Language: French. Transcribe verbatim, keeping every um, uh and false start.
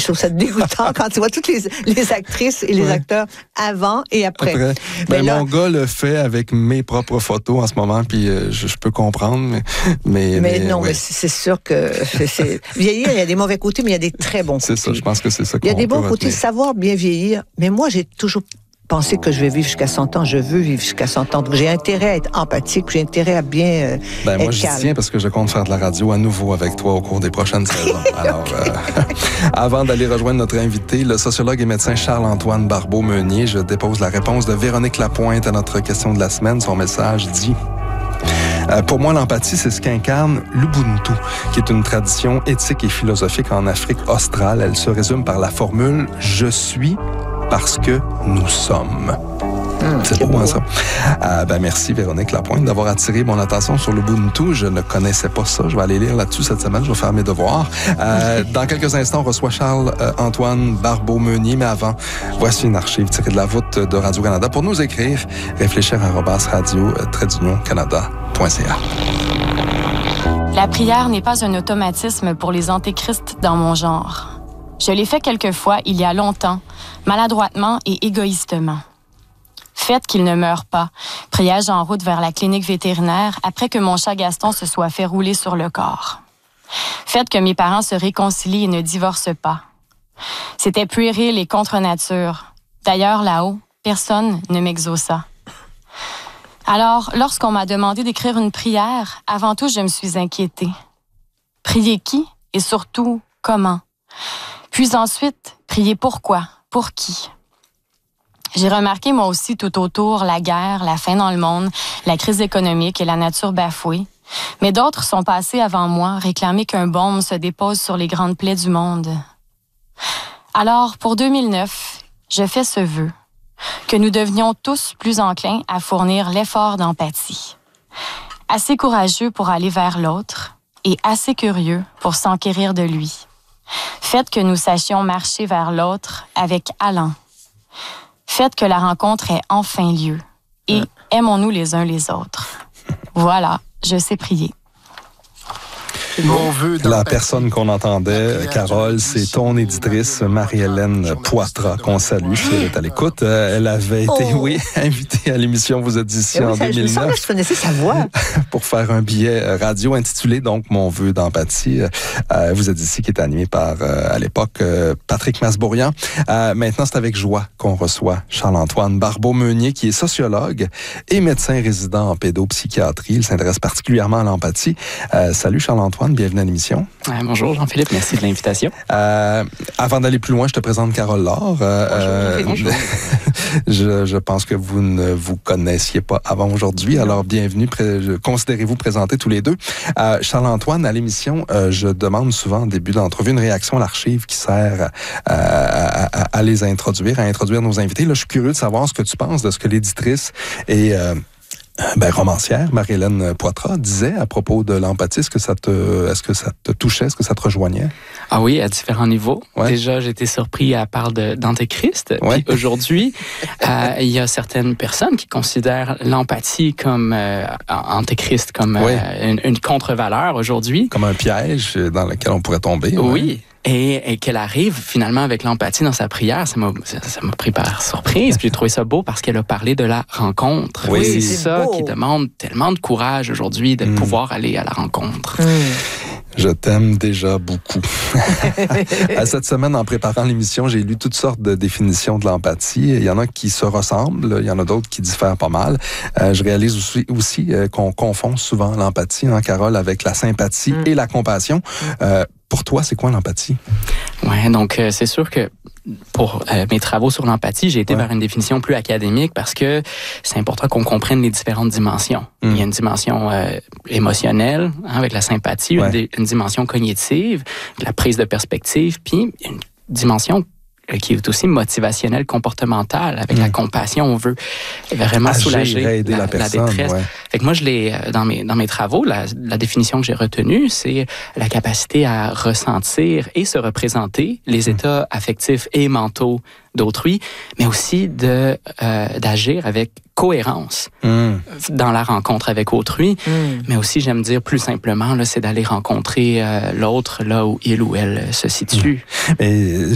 trouve ça dégoûtant quand tu vois toutes les, les actrices et les ouais. acteurs avant et après. après. Ben, là, mon gars le fait avec mes propres photos en ce moment, puis euh, je, je peux comprendre, mais... Mais, mais, mais non, ouais. mais c'est sûr que... C'est, c'est... Vieillir, il y a des mauvais côtés, mais il y a des très bons c'est côtés. C'est ça, je pense que c'est ça qu'on Il y a des bons peut côtés, retenir. savoir bien vieillir, mais moi, j'ai toujours penser que je vais vivre jusqu'à cent ans, je veux vivre jusqu'à cent ans. Donc, j'ai intérêt à être empathique, j'ai intérêt à bien euh, ben, être moi, j'y calme. tiens parce que je compte faire de la radio à nouveau avec toi au cours des prochaines saisons. Alors, euh, avant d'aller rejoindre notre invité, le sociologue et médecin Charles-Antoine Barbeau-Meunier, je dépose la réponse de Véronique Lapointe à notre question de la semaine. Son message dit... Euh, pour moi, l'empathie, c'est ce qu'incarne l'Ubuntu, qui est une tradition éthique et philosophique en Afrique australe. Elle se résume par la formule « Je suis parce que nous sommes ». Mmh, c'est, c'est beau, beau, hein, ça. Euh, ben, merci, Véronique Lapointe, d'avoir attiré mon attention sur l'Ubuntu. Je ne connaissais pas ça. Je vais aller lire là-dessus cette semaine. Je vais faire mes devoirs. Euh, dans quelques instants, on reçoit Charles-Antoine Barbeau-Meunier. Mais avant, voici une archive tirée de la voûte de Radio-Canada pour nous écrire réfléchir arobase radio trait d'union canada point c a. La prière n'est pas un automatisme pour les antéchrists dans mon genre. Je l'ai fait quelquefois il y a longtemps, maladroitement et égoïstement. Faites qu'il ne meure pas, priai-je en route vers la clinique vétérinaire après que mon chat Gaston se soit fait rouler sur le corps. Faites que mes parents se réconcilient et ne divorcent pas. C'était puéril et contre nature. D'ailleurs, là-haut, personne ne m'exauça. Alors, lorsqu'on m'a demandé d'écrire une prière, avant tout, je me suis inquiétée. Prier qui et surtout comment? Puis ensuite, prier pourquoi? Pour qui? J'ai remarqué moi aussi tout autour la guerre, la faim dans le monde, la crise économique et la nature bafouée. Mais d'autres sont passés avant moi, réclamer qu'un baume se dépose sur les grandes plaies du monde. Alors, pour deux mille neuf, je fais ce vœu, que nous devenions tous plus enclins à fournir l'effort d'empathie. Assez courageux pour aller vers l'autre et assez curieux pour s'enquérir de lui. Faites que nous sachions marcher vers l'autre avec allant. Faites que la rencontre ait enfin lieu et aimons-nous les uns les autres. Voilà, je sais prier. Mon vœu la personne qu'on entendait, Carole, c'est ton éditrice Marie-Hélène Poitras, qu'on salue, si elle est à l'écoute. Elle avait été, oh. oui, invitée à l'émission Vous êtes ici oui, en ça, deux mille neuf. Je me semble que je connaissais sa voix. Pour faire un billet radio intitulé donc Mon vœu d'empathie. Euh, Vous êtes ici, qui est animé par, euh, à l'époque, euh, Patrick Masbourian. Euh, maintenant, c'est avec joie qu'on reçoit Charles-Antoine Barbeau-Meunier, qui est sociologue et médecin résident en pédopsychiatrie. Il s'intéresse particulièrement à l'empathie. Euh, salut Charles-Antoine. Bienvenue à l'émission. Euh, bonjour Jean-Philippe, merci de l'invitation. Euh, avant d'aller plus loin, je te présente Carole Laure. Euh, bonjour. je, je pense que vous ne vous connaissiez pas avant aujourd'hui, non. Alors bienvenue. Pré- considérez-vous présenter tous les deux. Euh, Charles-Antoine, à l'émission, euh, je demande souvent en début d'entrevue une réaction à l'archive qui sert euh, à, à, à les introduire, à introduire nos invités. Là, je suis curieux de savoir ce que tu penses de ce que l'éditrice et euh, Ben, romancière, Marie-Hélène Poitras, disait à propos de l'empathie. Est-ce que ça te, est-ce que ça te touchait? Est-ce que ça te rejoignait? Ah oui, à différents niveaux. Ouais. Déjà, j'étais surpris à parler de, d'Antéchrist. Ouais. Puis aujourd'hui, euh, il y a certaines personnes qui considèrent l'empathie comme euh, Antéchrist, comme euh, ouais. une, une contre-valeur aujourd'hui. Comme un piège dans lequel on pourrait tomber. Oui. Ouais. Et, et qu'elle arrive finalement avec l'empathie dans sa prière, ça m'a, ça, ça m'a pris par surprise. Puis j'ai trouvé ça beau parce qu'elle a parlé de la rencontre. Oui, c'est, c'est ça beau. qui demande tellement de courage aujourd'hui de mmh. pouvoir aller à la rencontre. Mmh. Je t'aime déjà beaucoup. Cette semaine, en préparant l'émission, j'ai lu toutes sortes de définitions de l'empathie. Il y en a qui se ressemblent, il y en a d'autres qui diffèrent pas mal. Euh, je réalise aussi, aussi euh, qu'on confond souvent l'empathie, hein, Carole, avec la sympathie mmh. et la compassion. Euh, Pour toi, c'est quoi l'empathie? Oui, donc euh, c'est sûr que pour euh, mes travaux sur l'empathie, j'ai été ouais. vers une définition plus académique parce que c'est important qu'on comprenne les différentes dimensions. Mm. Il y a une dimension euh, émotionnelle, hein, avec la sympathie, ouais. une, di- une dimension cognitive, la prise de perspective, puis une dimension qui est aussi motivationnel, comportemental. Avec mmh. la compassion, on veut vraiment Agir, soulager aider la, la, personne, la détresse. Ouais. Fait que moi, je l'ai dans mes dans mes travaux, la, la définition que j'ai retenue, c'est la capacité à ressentir et se représenter les mmh. états affectifs et mentaux d'autrui, mais aussi de euh, d'agir avec cohérence mmh. dans la rencontre avec autrui. Mmh. Mais aussi, j'aime dire plus simplement, là, c'est d'aller rencontrer euh, l'autre là où il ou elle se situe. Mmh. Et